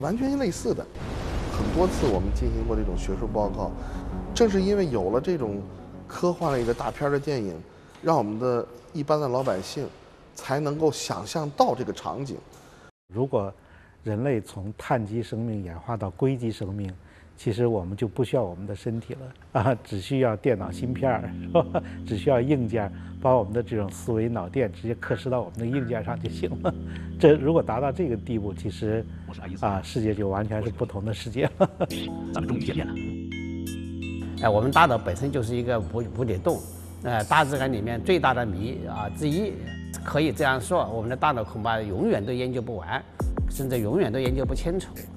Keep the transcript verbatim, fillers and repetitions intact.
完全类似的。很多次我们进行过这种学术报告，正是因为有了这种科幻类的大片的电影，让我们的一般的老百姓才能够想象到这个场景。 如果人类从碳基生命演化到硅基生命，其实我们就不需要我们的身体了啊，只需要电脑芯片儿，是吧？只需要硬件，把我们的这种思维脑电直接刻蚀到我们的硬件上就行了。这如果达到这个地步，其实啊，世界就完全是不同的世界了。 咱们终于见面了。 哎，我们大脑本身就是一个无无底洞，呃，大自然里面最大的谜啊之一，可以这样说，我们的大脑恐怕永远都研究不完，甚至永远都研究不清楚。